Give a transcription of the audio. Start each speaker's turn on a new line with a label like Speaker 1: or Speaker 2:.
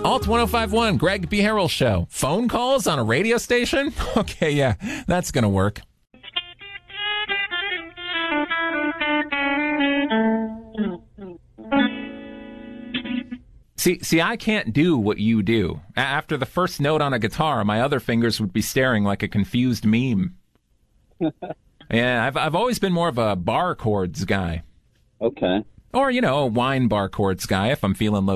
Speaker 1: Alt 1051, Greg B. Harrell Show. Phone calls on a radio station? Okay, yeah, that's going to work. See, I can't do what you do. After the first note on a guitar, my other fingers would be staring like a confused meme. Yeah, I've always been more of a bar chords guy.
Speaker 2: Okay.
Speaker 1: Or, a wine bar chords guy if I'm feeling low